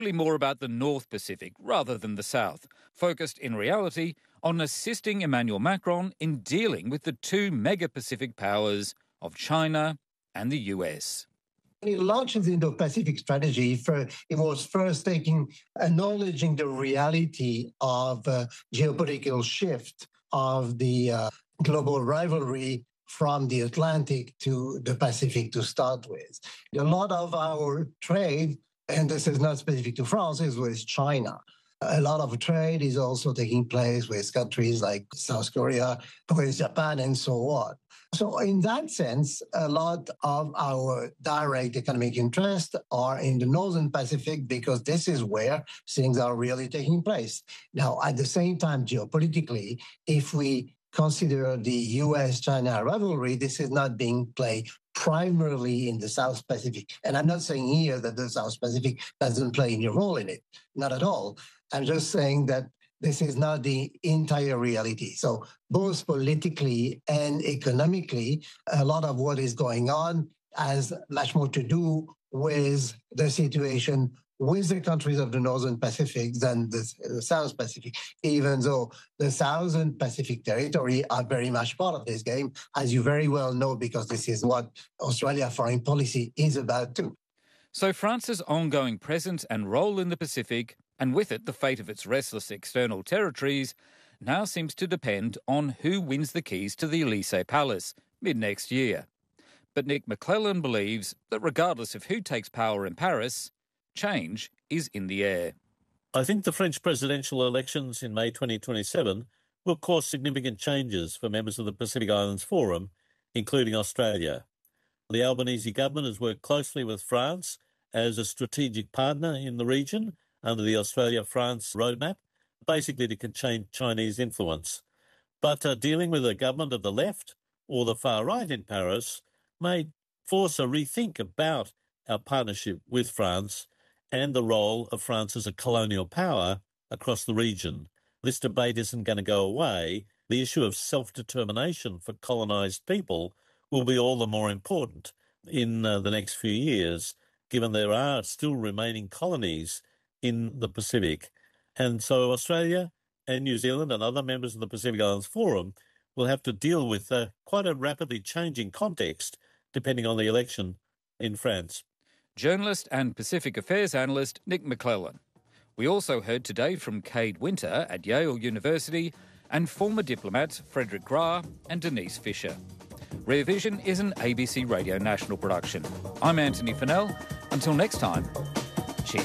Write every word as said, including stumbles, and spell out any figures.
Really more about the North Pacific rather than the South, focused in reality on assisting Emmanuel Macron in dealing with the two mega-Pacific powers of China and the U S. When he launched the Indo-Pacific strategy, for, it was first taking, acknowledging the reality of uh, geopolitical shift of the uh, global rivalry from the Atlantic to the Pacific to start with. A lot of our trade, and this is not specific to France, is with China. A lot of trade is also taking place with countries like South Korea, with Japan, and so on. So in that sense, a lot of our direct economic interests are in the Northern Pacific because this is where things are really taking place. Now, at the same time, geopolitically, if we consider the U S China rivalry, this is not being played primarily in the South Pacific. And I'm not saying here that the South Pacific doesn't play any role in it. Not at all. I'm just saying that this is not the entire reality. So both politically and economically, a lot of what is going on has much more to do with the situation with the countries of the Northern Pacific than the, the South Pacific, even though the Southern Pacific territory are very much part of this game, as you very well know, because this is what Australia foreign policy is about too. So France's ongoing presence and role in the Pacific, and with it the fate of its restless external territories, now seems to depend on who wins the keys to the Elysee Palace mid-next year. But Nick McClellan believes that regardless of who takes power in Paris, change is in the air. I think the French presidential elections in May twenty twenty-seven will cause significant changes for members of the Pacific Islands Forum, including Australia. The Albanese government has worked closely with France as a strategic partner in the region under the Australia-France roadmap, basically to contain Chinese influence. But uh, dealing with a government of the left or the far right in Paris may force a rethink about our partnership with France and the role of France as a colonial power across the region. This debate isn't going to go away. The issue of self-determination for colonised people will be all the more important in uh, the next few years, given there are still remaining colonies in the Pacific. And so Australia and New Zealand and other members of the Pacific Islands Forum will have to deal with uh, quite a rapidly changing context depending on the election in France. Journalist and Pacific Affairs analyst Nick McClellan. We also heard today from Cade Winter at Yale University and former diplomats Frederick Grah and Denise Fisher. Rear Vision is an A B C Radio National production. I'm Anthony Fennell. Until next time,